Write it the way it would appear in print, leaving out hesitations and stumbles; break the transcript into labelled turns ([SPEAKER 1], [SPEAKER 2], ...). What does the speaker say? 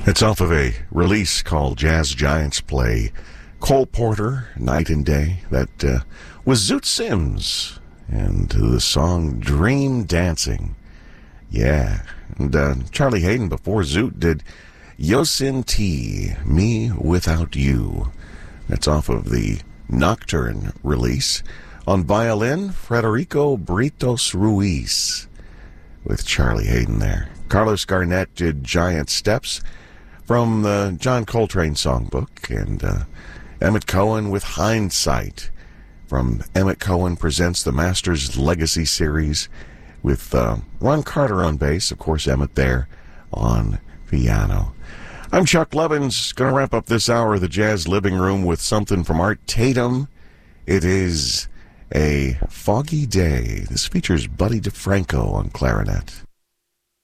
[SPEAKER 1] It's off of a release called Jazz Giants Play Cole Porter, Night and Day. That was Zoot Sims and the song Dream Dancing. Yeah. And Charlie Hayden before Zoot did Yosemite, Me Without You. That's off of the Nocturne release. On violin, Federico Britos Ruiz with Charlie Hayden there. Carlos Garnett did Giant Steps from the John Coltrane songbook, and Emmett Cohen with Hindsight from Emmett Cohen Presents the Masters Legacy Series with Ron Carter on bass, of course Emmett there on piano. I'm Chuck Levins, going to wrap up this hour of the Jazz Living Room with something from Art Tatum. It is A Foggy Day. This features Buddy DeFranco on clarinet.